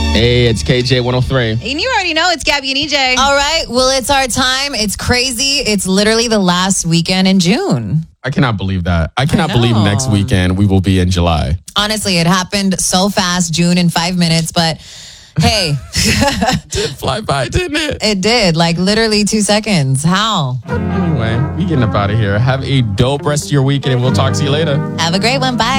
Hey, it's KJ 103. And you already know it's Gabby and EJ. All right. Well, it's our time. It's crazy. It's literally the last weekend in June. I cannot believe that. I cannot believe next weekend we will be in July. Honestly, it happened so fast, June in 5 minutes, but hey. It did fly by, didn't it? It did, like literally 2 seconds. How? Anyway, we getting up out of here. Have a dope rest of your weekend and we'll talk to you later. Have a great one. Bye.